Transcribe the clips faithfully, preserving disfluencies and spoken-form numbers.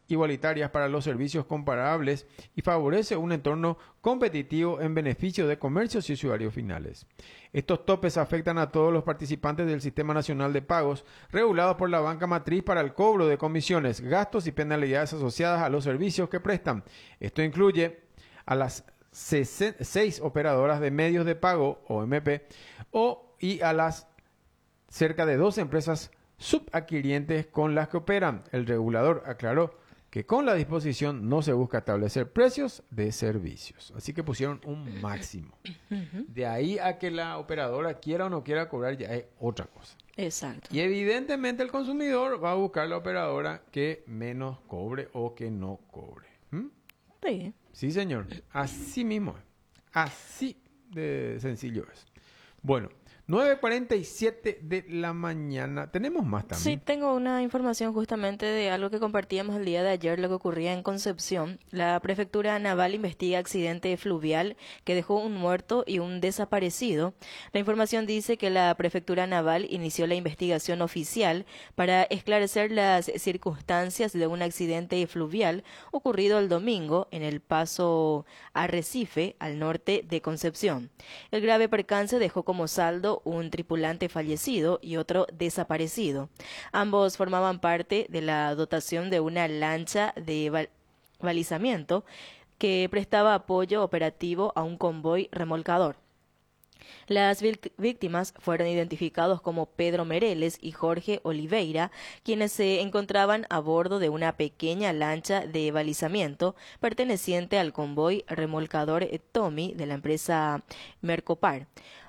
igualitarias para los servicios comparables y favorece un entorno competitivo en beneficio de comercios y usuarios finales. Estos topes afectan a todos los participantes del Sistema Nacional de Pagos, regulados por la banca matriz para el cobro de comisiones, gastos y penalidades asociadas a los servicios que prestan. Esto incluye a las seis operadoras de medios de pago, O M P, o, y a las cerca de doce empresas subadquirientes con las que operan. El regulador aclaró que con la disposición no se busca establecer precios de servicios. Así que pusieron un máximo. De ahí a que la operadora quiera o no quiera cobrar ya es otra cosa. Exacto. Y evidentemente el consumidor va a buscar la operadora que menos cobre o que no cobre. ¿Mm? Sí. Sí, señor. Así mismo es. Así de sencillo es. Bueno, nueve cuarenta y siete de la mañana. ¿Tenemos más también? Sí, tengo una información justamente de algo que compartíamos el día de ayer, lo que ocurría en Concepción. La Prefectura Naval investiga accidente fluvial que dejó un muerto y un desaparecido. La información dice que la Prefectura Naval inició la investigación oficial para esclarecer las circunstancias de un accidente fluvial ocurrido el domingo en el paso Arrecife, al norte de Concepción. El grave percance dejó como saldo un tripulante fallecido y otro desaparecido. Ambos formaban parte de la dotación de una lancha de bal- balizamiento que prestaba apoyo operativo a un convoy remolcador. Las víctimas fueron identificados como Pedro Mereles y Jorge Oliveira, quienes se encontraban a bordo de una pequeña lancha de balizamiento perteneciente al convoy remolcador Tommy de la empresa Mercopar.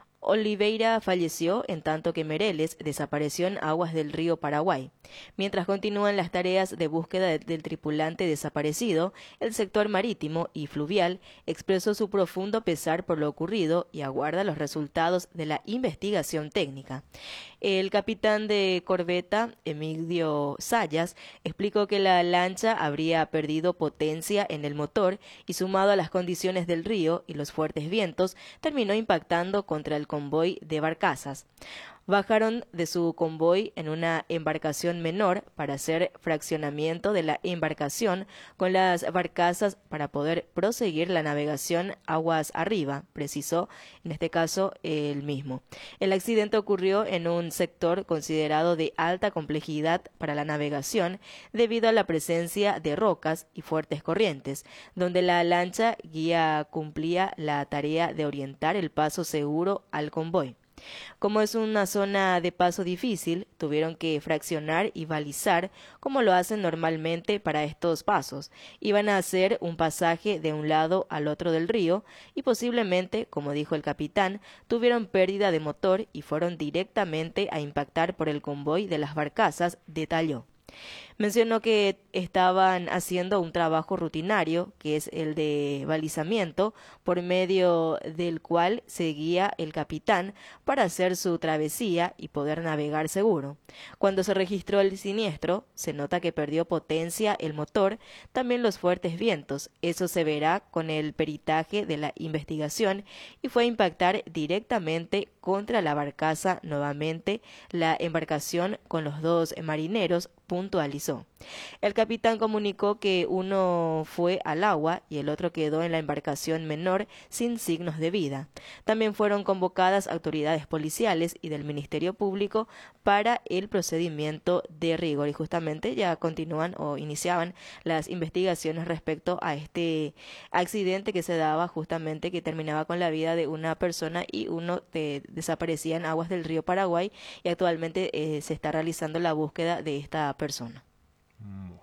Oliveira falleció en tanto que Mereles desapareció en aguas del río Paraguay. Mientras continúan las tareas de búsqueda de, del tripulante desaparecido, el sector marítimo y fluvial expresó su profundo pesar por lo ocurrido y aguarda los resultados de la investigación técnica. El capitán de corbeta, Emilio Sayas, explicó que la lancha habría perdido potencia en el motor y, sumado a las condiciones del río y los fuertes vientos, terminó impactando contra el convoy de barcazas. Bajaron de su convoy en una embarcación menor para hacer fraccionamiento de la embarcación con las barcazas para poder proseguir la navegación aguas arriba, precisó en este caso él mismo. El accidente ocurrió en un sector considerado de alta complejidad para la navegación debido a la presencia de rocas y fuertes corrientes, donde la lancha guía cumplía la tarea de orientar el paso seguro al convoy. Como es una zona de paso difícil, tuvieron que fraccionar y balizar como lo hacen normalmente para estos pasos. Iban a hacer un pasaje de un lado al otro del río y posiblemente, como dijo el capitán, tuvieron pérdida de motor y fueron directamente a impactar por el convoy de las barcazas, detalló. Mencionó que estaban haciendo un trabajo rutinario, que es el de balizamiento, por medio del cual seguía el capitán para hacer su travesía y poder navegar seguro. Cuando se registró el siniestro, se nota que perdió potencia el motor, también los fuertes vientos. Eso se verá con el peritaje de la investigación y fue a impactar directamente contra la barcaza nuevamente, la embarcación con los dos marineros, puntualizó. El capitán comunicó que uno fue al agua y el otro quedó en la embarcación menor sin signos de vida. También fueron convocadas autoridades policiales y del Ministerio Público para el procedimiento de rigor y justamente ya continúan o iniciaban las investigaciones respecto a este accidente que se daba justamente que terminaba con la vida de una persona y uno de, desaparecía en aguas del río Paraguay y actualmente eh, se está realizando la búsqueda de esta persona. Bueno,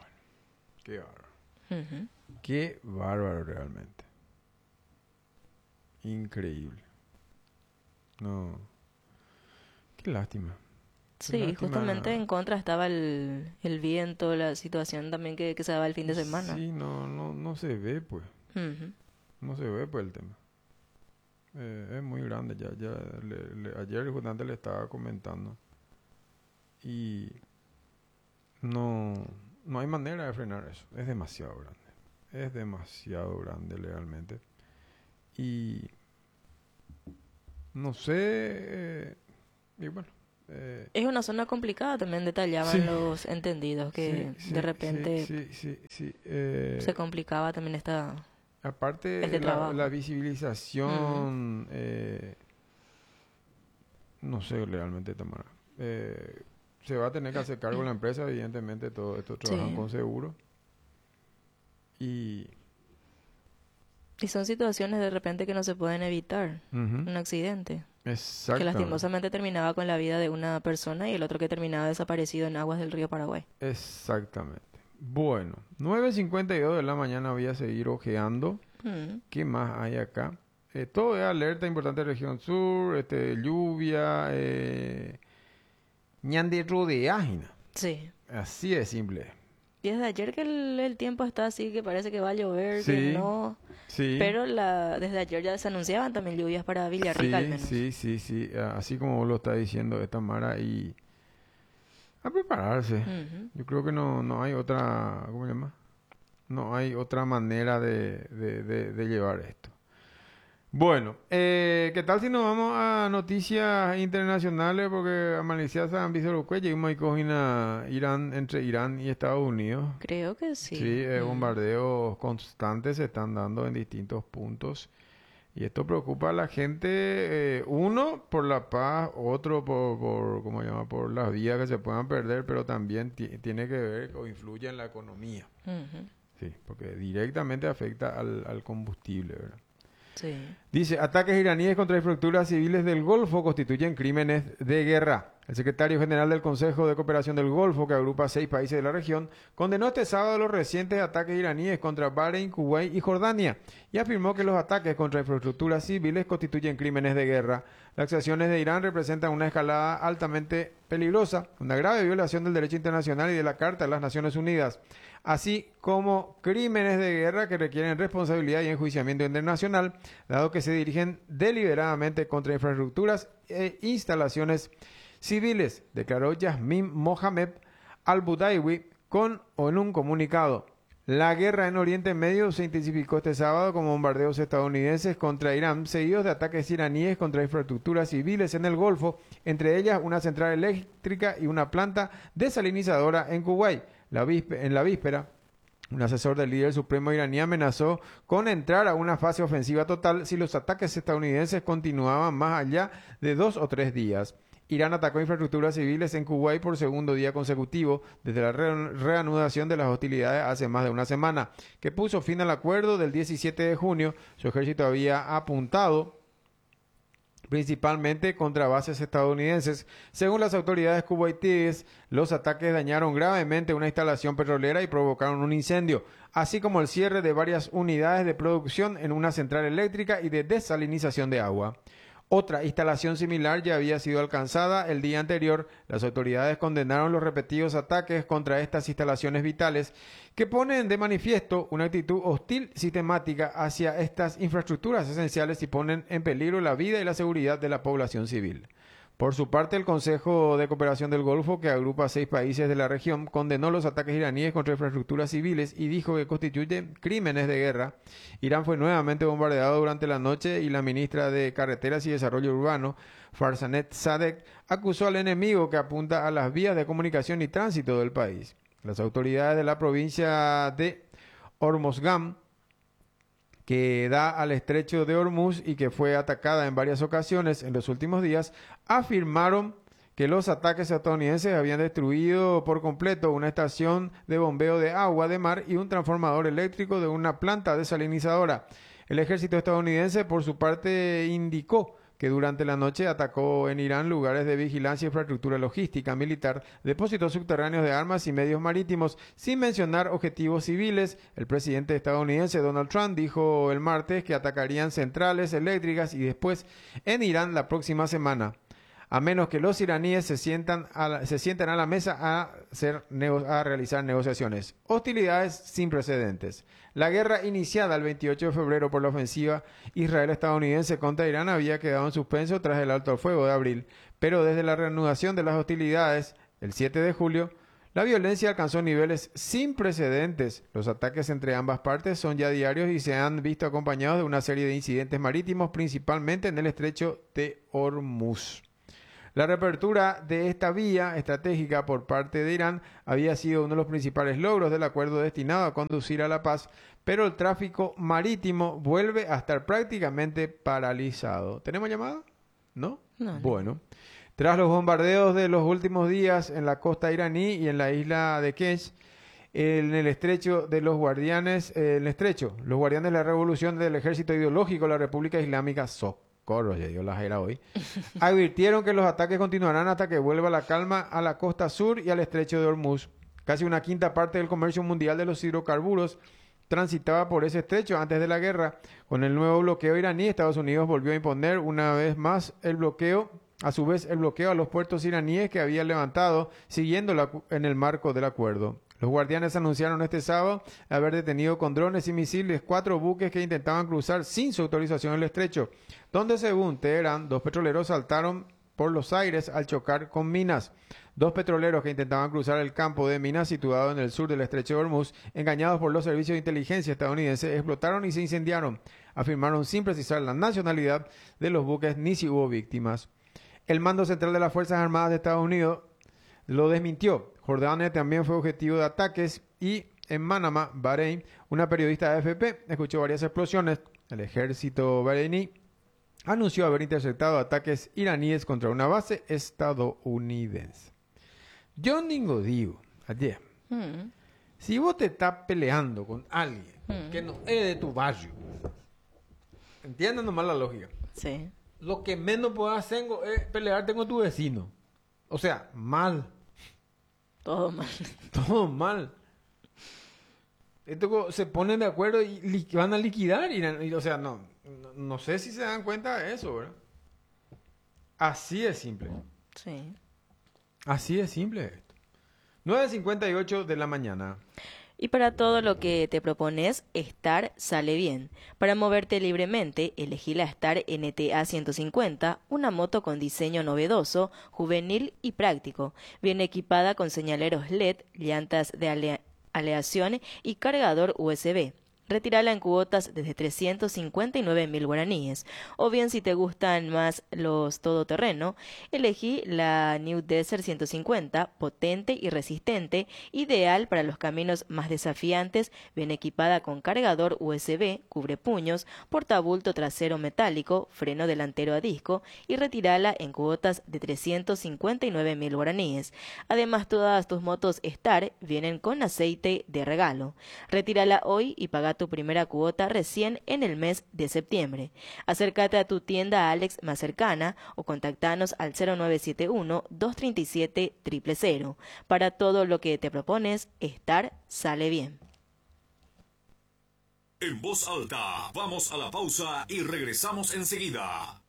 qué bárbaro. Uh-huh. Qué bárbaro realmente. Increíble. No. Qué lástima. Qué Sí, lástima. justamente en contra estaba el, el viento, la situación también que, que se daba el fin de semana. Sí, no, no, no se ve pues. Uh-huh. No se ve pues el tema. Eh, es muy grande ya. ya le, le, ayer justamente le estaba comentando. Y no, no hay manera de frenar eso. Es demasiado grande. Es demasiado grande realmente. Y no sé. Eh, y bueno, Eh, Es una zona complicada también, detallaban Sí. los entendidos, que sí, sí, de repente sí, sí, sí, sí, eh, se complicaba también esta, aparte este la, la trabajo. Ujú. visibilización, eh, no sé realmente, Tamara. Eh, se va a tener que hacer cargo la empresa, evidentemente, todo esto trabajan Sí. con seguro. Y Y son situaciones de repente que no se pueden evitar. ujú, Un accidente que exactamente, lastimosamente terminaba con la vida de una persona y el otro que terminaba desaparecido en aguas del río Paraguay. exactamente. Bueno, nueve cincuenta y dos de la mañana voy a seguir ojeando. Mm, ¿Qué más hay acá? Eh, todo es alerta importante región sur, este, lluvia, eh, ñande rodeágina. sí. Así de simple. Y desde ayer que el, el tiempo está así, que parece que va a llover, que Sí, no. sí, Pero la, desde ayer ya se anunciaban también lluvias para Villarrica al sí, menos. sí, sí, sí. a- Así como vos lo está diciendo esta Mara y a prepararse. Ujú. Yo creo que no, no hay otra, ¿cómo se llama? No hay otra manera de, de, de- de llevar esto. Bueno, eh, ¿qué tal si nos vamos a noticias internacionales? Porque a Malaysia se han visto los cuellos y me cogina Irán entre Irán y Estados Unidos. Creo que Sí, sí. eh, Mm. bombardeos constantes se están dando en distintos puntos. Y esto preocupa a la gente, eh, uno por la paz, otro por, por, ¿cómo se llama? Por las vías que se puedan perder, pero también ti- tiene que ver o influye en la economía. Ujú. Sí, porque directamente afecta al, al combustible, ¿verdad? Sí. Dice, ataques iraníes contra infraestructuras civiles del Golfo constituyen crímenes de guerra. El secretario general del Consejo de Cooperación del Golfo, que agrupa seis países de la región, condenó este sábado los recientes ataques iraníes contra Bahrein, Kuwait y Jordania y afirmó que los ataques contra infraestructuras civiles constituyen crímenes de guerra. Las acciones de Irán representan una escalada altamente peligrosa, una grave violación del derecho internacional y de la Carta de las Naciones Unidas, así como crímenes de guerra que requieren responsabilidad y enjuiciamiento internacional, dado que se dirigen deliberadamente contra infraestructuras e instalaciones civiles, declaró Yasmin Mohamed al-Budaiwi con o en un comunicado. La guerra en Oriente Medio se intensificó este sábado con bombardeos estadounidenses contra Irán, seguidos de ataques iraníes contra infraestructuras civiles en el Golfo, entre ellas una central eléctrica y una planta desalinizadora en Kuwait. La víspe- en la víspera, un asesor del líder supremo iraní amenazó con entrar a una fase ofensiva total si los ataques estadounidenses continuaban más allá de dos o tres días. Irán atacó infraestructuras civiles en Kuwait por segundo día consecutivo desde la re- reanudación de las hostilidades hace más de una semana, que puso fin al acuerdo del diecisiete de junio. Su ejército había apuntado principalmente contra bases estadounidenses. Según las autoridades kuwaitíes, los ataques dañaron gravemente una instalación petrolera y provocaron un incendio, así como el cierre de varias unidades de producción en una central eléctrica y de desalinización de agua. Otra instalación similar ya había sido alcanzada el día anterior. Las autoridades condenaron los repetidos ataques contra estas instalaciones vitales que ponen de manifiesto una actitud hostil sistemática hacia estas infraestructuras esenciales y ponen en peligro la vida y la seguridad de la población civil. Por su parte, el Consejo de Cooperación del Golfo, que agrupa a seis países de la región, condenó los ataques iraníes contra infraestructuras civiles y dijo que constituyen crímenes de guerra. Irán fue nuevamente bombardeado durante la noche y la ministra de Carreteras y Desarrollo Urbano, Farsanet Sadek, acusó al enemigo que apunta a las vías de comunicación y tránsito del país. Las autoridades de la provincia de Hormozgán, que da al estrecho de Hormuz y que fue atacada en varias ocasiones en los últimos días, afirmaron que los ataques estadounidenses habían destruido por completo una estación de bombeo de agua de mar y un transformador eléctrico de una planta desalinizadora. El ejército estadounidense, por su parte, indicó que durante la noche atacó en Irán lugares de vigilancia, infraestructura logística militar, depósitos subterráneos de armas y medios marítimos, sin mencionar objetivos civiles. El presidente estadounidense Donald Trump dijo el martes que atacarían centrales eléctricas y después en Irán la próxima semana, a menos que los iraníes se sientan a la, se sienten a la mesa a, hacer, a realizar negociaciones. Hostilidades sin precedentes. La guerra iniciada el veintiocho de febrero por la ofensiva israelo-estadounidense contra Irán había quedado en suspenso tras el alto al fuego de abril, pero desde la reanudación de las hostilidades, el siete de julio, la violencia alcanzó niveles sin precedentes. Los ataques entre ambas partes son ya diarios y se han visto acompañados de una serie de incidentes marítimos, principalmente en el estrecho de Hormuz. La reapertura de esta vía estratégica por parte de Irán había sido uno de los principales logros del acuerdo destinado a conducir a la paz, pero el tráfico marítimo vuelve a estar prácticamente paralizado. ¿Tenemos llamada? ¿No? No. Bueno. Tras los bombardeos de los últimos días en la costa iraní y en la isla de Kesh, en el estrecho de los guardianes, eh, el estrecho, los guardianes de la revolución del ejército ideológico de la República Islámica, socorro, ya dio la era hoy, advirtieron que los ataques continuarán hasta que vuelva la calma a la costa sur y al estrecho de Hormuz. Casi una quinta parte del comercio mundial de los hidrocarburos transitaba por ese estrecho antes de la guerra. Con el nuevo bloqueo iraní, Estados Unidos volvió a imponer una vez más el bloqueo, a su vez el bloqueo a los puertos iraníes que había levantado siguiendo la, en el marco del acuerdo. Los guardianes anunciaron este sábado haber detenido con drones y misiles cuatro buques que intentaban cruzar sin su autorización el estrecho, donde según Teherán, dos petroleros saltaron por los aires al chocar con minas. Dos petroleros que intentaban cruzar el campo de minas situado en el sur del estrecho de Hormuz, engañados por los servicios de inteligencia estadounidenses, explotaron y se incendiaron. Afirmaron sin precisar la nacionalidad de los buques ni si hubo víctimas. El mando central de las Fuerzas Armadas de Estados Unidos lo desmintió. Jordania también fue objetivo de ataques y en Manama, Bahrein, una periodista de A F P escuchó varias explosiones. El ejército bahreiní anunció haber interceptado ataques iraníes contra una base estadounidense. Yo digo, digo, ayer, Mm. si vos te estás peleando con alguien Mm. que no es de tu barrio, entiendan nomás la lógica, Sí. lo que menos puedes hacer es pelearte con tu vecino. O sea, mal. Todo mal. Todo mal. Esto se ponen de acuerdo y li- van a liquidar. Y, y, o sea, no, no, no sé si se dan cuenta de eso, ¿verdad? Así es simple. Sí. Así es simple esto. nueve cincuenta y ocho de la mañana. Y para todo lo que te propones, Star sale bien. Para moverte libremente, elegí la Star N T A ciento cincuenta, una moto con diseño novedoso, juvenil y práctico. Viene equipada con señaleros L E D, llantas de alea- aleación y cargador U S B. Retírala en cuotas desde trescientos cincuenta y nueve mil guaraníes. O bien, si te gustan más los todoterreno, elegí la New Desert ciento cincuenta, potente y resistente, ideal para los caminos más desafiantes. Viene equipada con cargador U S B, cubrepuños, portabulto trasero metálico, freno delantero a disco y retírala en cuotas de trescientos cincuenta y nueve mil guaraníes. Además, todas tus motos Star vienen con aceite de regalo. Retírala hoy y paga tu primera cuota recién en el mes de septiembre. Acércate a tu tienda Alex más cercana o contactanos al cero nueve siete uno, dos tres siete, cero cero cero. Para todo lo que te propones, Star sale bien. En voz alta, vamos a la pausa y regresamos enseguida.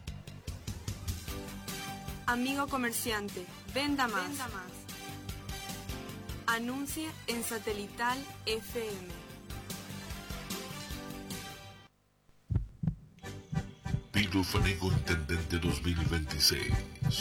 Amigo comerciante, venda más. Venda más. Anuncie en Satelital F M. Pilo Fanego Intendente dos mil veintiséis.